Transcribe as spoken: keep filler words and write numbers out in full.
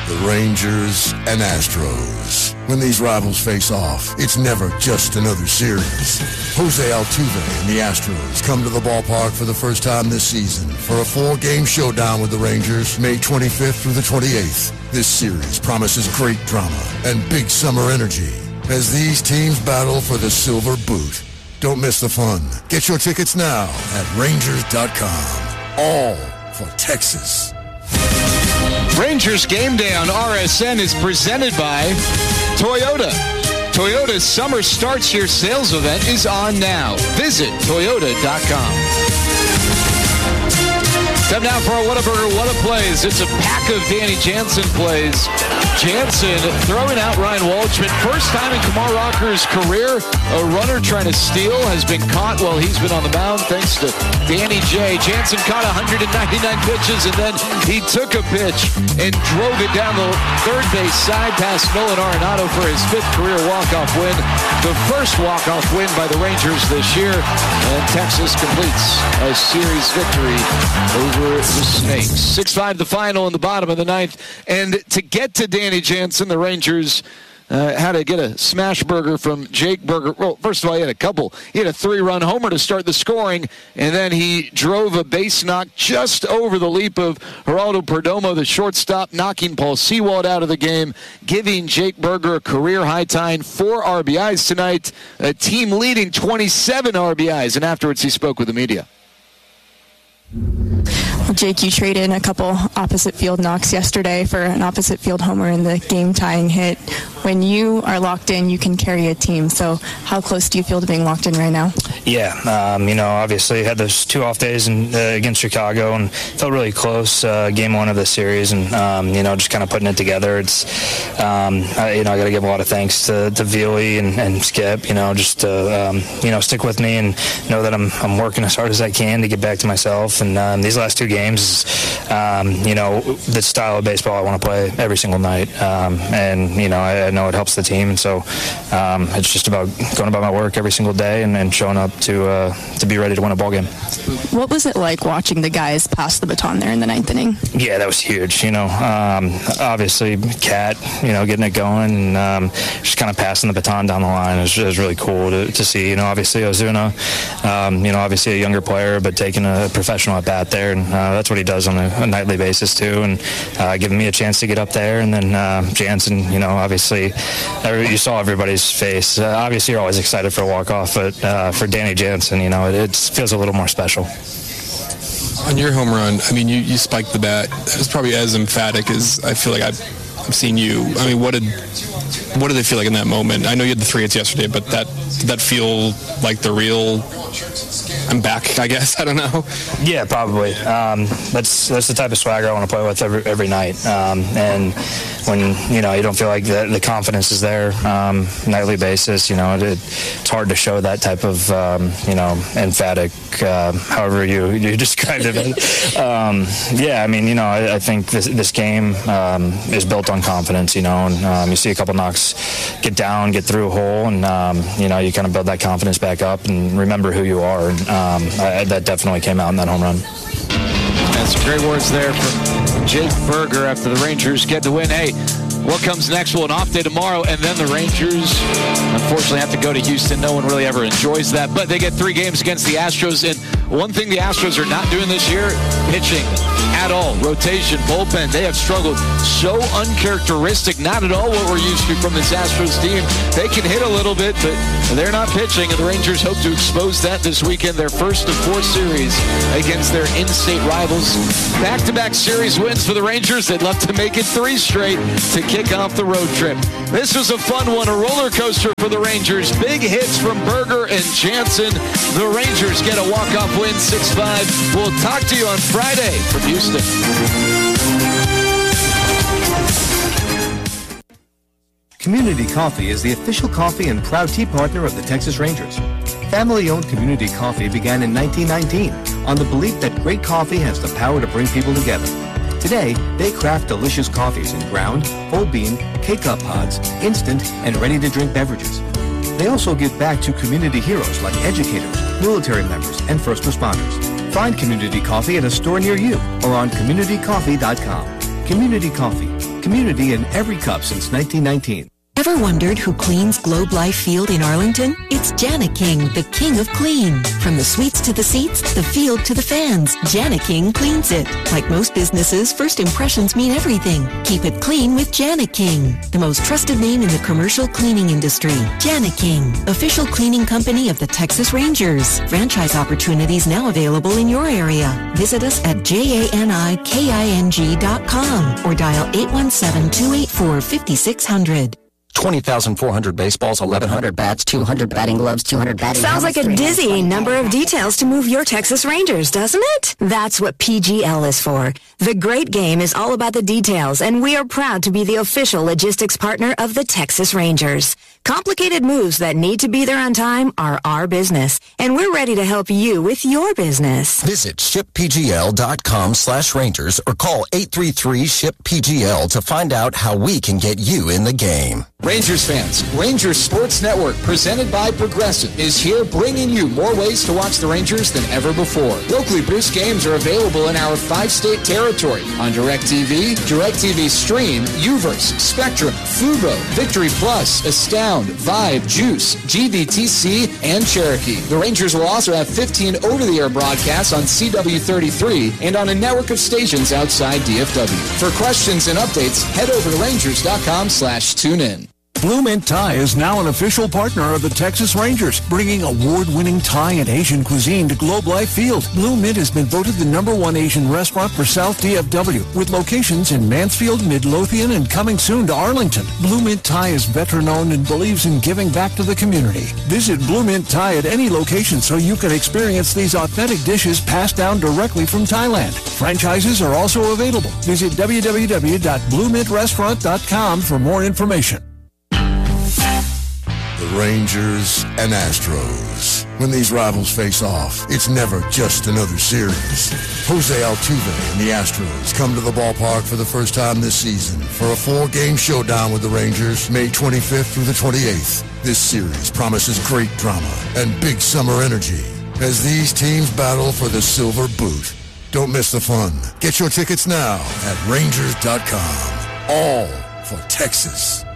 The Rangers and Astros. When these rivals face off, it's never just another series. Jose Altuve and the Astros come to the ballpark for the first time this season for a four-game showdown with the Rangers, May twenty-fifth through the twenty-eighth. This series promises great drama and big summer energy as these teams battle for the silver boot. Don't miss the fun. Get your tickets now at Rangers dot com. All for Texas. Rangers Game Day on R S N is presented by Toyota. Toyota's Summer Starts Here sales event is on now. Visit Toyota dot com. Time now for our Whataburger What a Plays. It's a pack of Danny Jansen plays. Jansen throwing out Ryan Waldschmidt. First time in Kumar Rocker's career, a runner trying to steal has been caught while he's been on the mound thanks to Danny J. Jansen caught one hundred ninety-nine pitches, and then he took a pitch and drove it down the third base side past Nolan Arenado for his fifth career walk-off win. The first walk-off win by the Rangers this year, and Texas completes a series victory over the Snakes. six five the final in the bottom of the ninth. And to get to Danny Jansen, the Rangers uh, had to get a smash burger from Jake Burger. Well, first of all, he had a couple. He had a three-run homer to start the scoring, and then he drove a base knock just over the leap of Geraldo Perdomo, the shortstop, knocking Paul Sewald out of the game, giving Jake Burger a career-high tying four R B Is tonight, a team leading twenty-seven R B Is, and afterwards he spoke with the media. Jake, you traded in a couple opposite field knocks yesterday for an opposite field homer in the game-tying hit. When you are locked in, you can carry a team. So how close do you feel to being locked in right now? Yeah, um, you know, obviously had those two off days in, uh, against Chicago and felt really close uh, game one of the series, and um, you know, just kind of putting it together. It's um, I, you know, I got to give a lot of thanks to, to Veely and, and Skip. You know, just to um, you know, stick with me and know that I'm I'm working as hard as I can to get back to myself. And um, these last two games, um, you know, the style of baseball I want to play every single night, um, and you know, I, I know it helps the team, and so um, it's just about going about my work every single day and, and showing up to uh, to be ready to win a ball game. What was it like watching the guys pass the baton there in the ninth inning? Yeah, that was huge. You know, um, obviously, Cat, you know, getting it going and um, just kind of passing the baton down the line is, is really cool to, to see. You know, obviously Ozuna, um, you know, obviously a younger player, but taking a professional at bat there, and uh, that's what he does on a, a nightly basis too, and uh, giving me a chance to get up there. And then uh, Jansen, you know, obviously you saw everybody's face. Uh, obviously, you're always excited for a walk-off, but uh, for Danny Jansen, you know, it, it feels a little more special. On your home run, I mean, you, you spiked the bat. It was probably as emphatic as I feel like I've, I've seen you. I mean, what did what did it feel like in that moment? I know you had the three hits yesterday, but that did that feel like the real I'm back, I guess? I don't know. Yeah, probably. Um, that's that's the type of swagger I want to play with every, every night. Um, and when, you know, you don't feel like the, the confidence is there um, nightly basis, you know, it, it's hard to show that type of, um, you know, emphatic, uh, however you, you described it. um, yeah, I mean, you know, I, I think this, this game um, is built on confidence, you know, and um, you see a couple knocks get down, get through a hole, and, um, you know, you kind of build that confidence back up and remember who you are. And um, I, that definitely came out in that home run. That's some great words there from Jake Burger after the Rangers get the win. Hey, what comes next? Well, an off day tomorrow, and then the Rangers unfortunately have to go to Houston. No one really ever enjoys that, but they get three games against the Astros. And one thing the Astros are not doing this year, pitching at all. Rotation, bullpen, they have struggled. So uncharacteristic, not at all what we're used to from this Astros team. They can hit a little bit, but they're not pitching, and the Rangers hope to expose that this weekend. Their first of four series against their in-state rivals. Back-to-back series wins for the Rangers. They'd love to make it three straight to kick off the road trip. This was a fun one, a roller coaster for the Rangers. Big hits from Burger and Jansen. The Rangers get a walk-off win, six five. We'll talk to you on Friday from Houston. Community Coffee is the official coffee and proud tea partner of the Texas Rangers. Family-owned Community Coffee began in nineteen nineteen on the belief that great coffee has the power to bring people together. Today, they craft delicious coffees in ground, whole bean, K-Cup pods, instant, and ready-to-drink beverages. They also give back to community heroes like educators, military members, and first responders. Find Community Coffee at a store near you or on community coffee dot com. Community Coffee. community in every cup since nineteen nineteen. Ever wondered who cleans Globe Life Field in Arlington? It's Jana King, the king of clean. From the suites to the seats, the field to the fans, Jana King cleans it. Like most businesses, first impressions mean everything. Keep it clean with Jana King, the most trusted name in the commercial cleaning industry. Jana King, official cleaning company of the Texas Rangers. Franchise opportunities now available in your area. Visit us at J A N I K I N G dot com or dial eight one seven, two eight four, five six zero zero. twenty thousand four hundred baseballs, eleven hundred bats, two hundred batting gloves, two hundred batting Sounds helmets, like a dizzying number of details to move your Texas Rangers, doesn't it? That's what P G L is for. The great game is all about the details, and we are proud to be the official logistics partner of the Texas Rangers. Complicated moves that need to be there on time are our business, and we're ready to help you with your business. Visit ship P G L dot com slash Rangers or call eight three three, S H I P P G L to find out how we can get you in the game. Rangers fans, Rangers Sports Network, presented by Progressive, is here bringing you more ways to watch the Rangers than ever before. Locally produced games are available in our five-state territory on DirecTV, DirecTV Stream, Uverse, Spectrum, Fubo, Victory Plus, Astound, Vibe, Juice, G V T C, and Cherokee. The Rangers will also have fifteen over-the-air broadcasts on C W thirty-three and on a network of stations outside D F W. For questions and updates, head over to Rangers dot com slash tune in. Blue Mint Thai is now an official partner of the Texas Rangers, bringing award-winning Thai and Asian cuisine to Globe Life Field. Blue Mint has been voted the number one Asian restaurant for South D F W, with locations in Mansfield, Midlothian, and coming soon to Arlington. Blue Mint Thai is veteran-owned and believes in giving back to the community. Visit Blue Mint Thai at any location so you can experience these authentic dishes passed down directly from Thailand. Franchises are also available. Visit w w w dot blue mint restaurant dot com for more information. The Rangers and Astros. When these rivals face off, it's never just another series. Jose Altuve and the Astros come to the ballpark for the first time this season for a four-game showdown with the Rangers, May twenty-fifth through the twenty-eighth. This series promises great drama and big summer energy as these teams battle for the silver boot. Don't miss the fun. Get your tickets now at Rangers dot com. All for Texas.